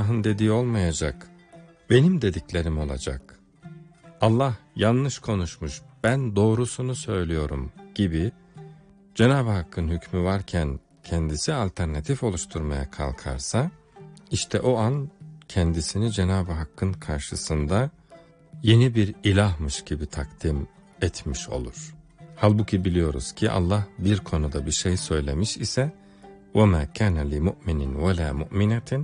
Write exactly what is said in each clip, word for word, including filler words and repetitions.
Allah'ın dediği olmayacak, benim dediklerim olacak. Allah yanlış konuşmuş, ben doğrusunu söylüyorum gibi Cenab-ı Hakk'ın hükmü varken kendisi alternatif oluşturmaya kalkarsa, işte o an kendisini Cenab-ı Hakk'ın karşısında yeni bir ilahmış gibi takdim etmiş olur. Halbuki biliyoruz ki Allah bir konuda bir şey söylemiş ise وَمَا كَانَ لِمُؤْمِنٍ وَلَا مُؤْمِنَةٍ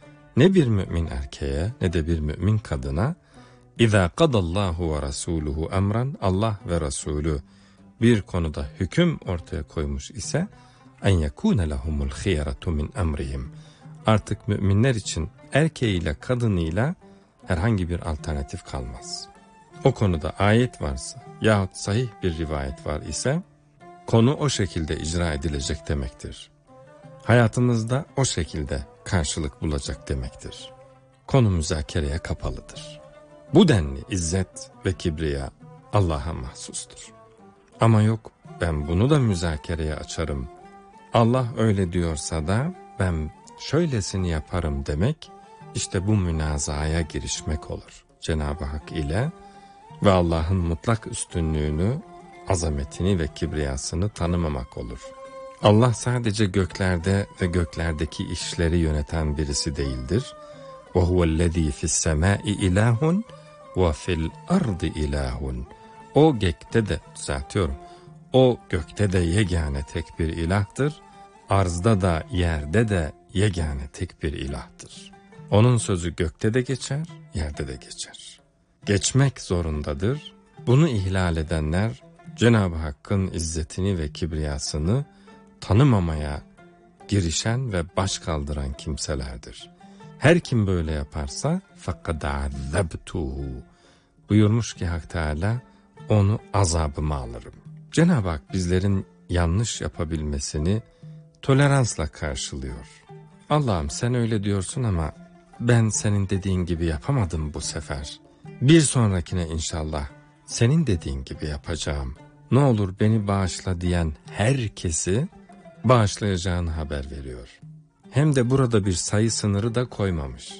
ne bir mümin erkeğe ne de bir mümin kadına اِذَا قَضَ اللّٰهُ وَرَسُولُهُ اَمْرًا Allah ve Resulü bir konuda hüküm ortaya koymuş ise اَنْ يَكُونَ لَهُمُ الْخِيَرَةُ مِنْ اَمْرِهِمْ artık müminler için erkeğiyle kadınıyla herhangi bir alternatif kalmaz. O konuda ayet varsa yahut sahih bir rivayet var ise konu o şekilde icra edilecek demektir. Hayatımızda o şekilde karşılık bulacak demektir. Konu müzakereye kapalıdır. Bu denli izzet ve kibriya Allah'a mahsustur. Ama yok, ben bunu da müzakereye açarım, Allah öyle diyorsa da ben şöylesini yaparım demek, işte bu münazaya girişmek olur Cenab-ı Hak ile ve Allah'ın mutlak üstünlüğünü, azametini ve kibriyasını tanımamak olur. Allah sadece göklerde ve göklerdeki işleri yöneten birisi değildir. وَهُوَ الَّذ۪ي فِي السَّمَاءِ اِلَٰهٌ وَفِي الْأَرْضِ اِلٰهٌ O gökte de, düzeltiyorum, o gökte de yegane tek bir ilahtır, arzda da yerde de yegane tek bir ilahtır. Onun sözü gökte de geçer, yerde de geçer. Geçmek zorundadır. Bunu ihlal edenler Cenab-ı Hakk'ın izzetini ve kibriyasını tanımamaya girişen ve baş kaldıran kimselerdir. Her kim böyle yaparsa فَقَدْ عَذَّبْتُهُ buyurmuş ki Hak Teâlâ, onu azabıma alırım. Cenab-ı Hak bizlerin yanlış yapabilmesini toleransla karşılıyor. Allah'ım sen öyle diyorsun ama ben senin dediğin gibi yapamadım bu sefer. Bir sonrakine inşallah senin dediğin gibi yapacağım. Ne olur beni bağışla diyen herkesi bağışlayacağını haber veriyor. Hem de burada bir sayı sınırı da koymamış.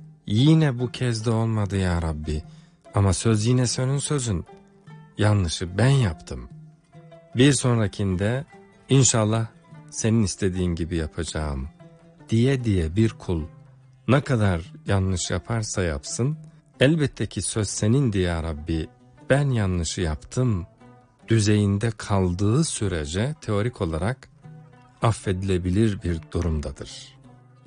Yine bu kez de olmadı ya Rabbi ama söz yine senin sözün. Yanlışı ben yaptım. Bir sonrakinde inşallah senin istediğin gibi yapacağım diye diye bir kul ne kadar yanlış yaparsa yapsın, elbette ki söz senindi ya Rabbi, ben yanlışı yaptım düzeyinde kaldığı sürece teorik olarak affedilebilir bir durumdadır.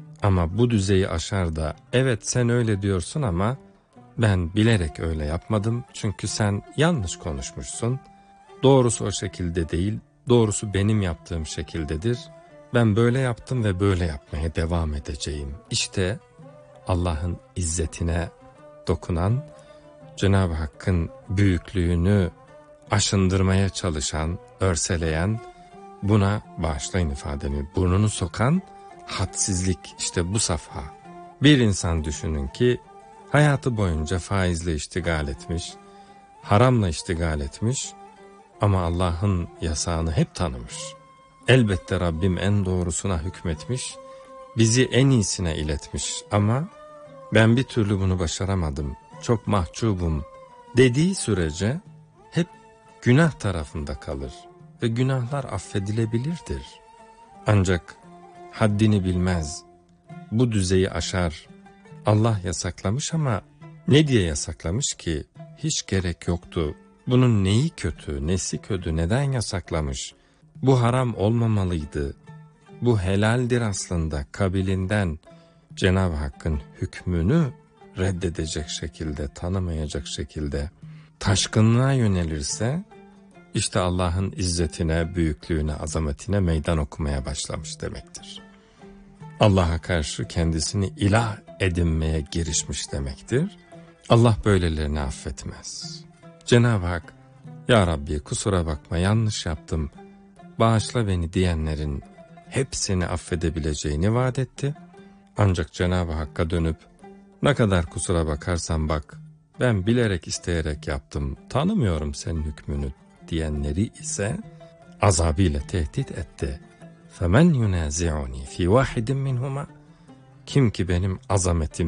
Ama bu düzeyi aşar da evet sen öyle diyorsun ama ben bilerek öyle yapmadım çünkü sen yanlış konuşmuşsun, doğrusu o şekilde değil, doğrusu benim yaptığım şekildedir, ben böyle yaptım ve böyle yapmaya devam edeceğim. İşte Allah'ın izzetine dokunan, Cenab-ı Hakk'ın büyüklüğünü aşındırmaya çalışan, örseleyen, buna bağışlayın ifademi, burnunu sokan hadsizlik, işte bu safha. Bir insan düşünün ki hayatı boyunca faizle iştigal etmiş, haramla iştigal etmiş ama Allah'ın yasağını hep tanımış. Elbette Rabbim en doğrusuna hükmetmiş, bizi en iyisine iletmiş ama ben bir türlü bunu başaramadım, çok mahcubum dediği sürece hep günah tarafında kalır ve günahlar affedilebilirdir. Ancak haddini bilmez, bu düzeyi aşar, Allah yasaklamış ama ne diye yasaklamış ki? Hiç gerek yoktu. Bunun neyi kötü, nesi kötü, neden yasaklamış? Bu haram olmamalıydı. Bu helaldir aslında kabilinden. Cenab-ı Hakk'ın hükmünü reddedecek şekilde, tanımayacak şekilde taşkınlığa yönelirse, işte Allah'ın izzetine, büyüklüğüne, azametine meydan okumaya başlamış demektir. Allah'a karşı kendisini ilah edinmeye girişmiş demektir. Allah böylelerini affetmez. Cenab-ı Hak, ya Rabbi kusura bakma yanlış yaptım, bağışla beni diyenlerin hepsini affedebileceğini vaat etti. Ancak Cenab-ı Hakk'a dönüp, ne kadar kusura bakarsan bak, ben bilerek isteyerek yaptım, tanımıyorum senin hükmünü diyenleri ise azabıyla tehdit etti. فَمَنْ يُنَازِعُنِي فِي وَاحِدٍ مِّنْهُمَا Kim ki benim azametim